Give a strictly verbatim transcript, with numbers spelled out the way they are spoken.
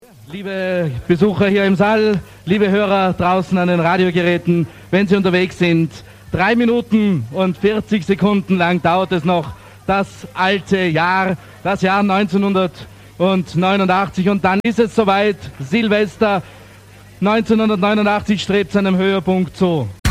Liebe Besucher hier im Saal, liebe Hörer draußen an den Radiogeräten, wenn Sie unterwegs sind, drei Minuten und vierzig Sekunden lang dauert es noch, das alte Jahr, das Jahr neunzehnhundertneunundachtzig, und dann ist es soweit, Silvester neunzehnhundertneunundachtzig strebt seinem Höhepunkt zu.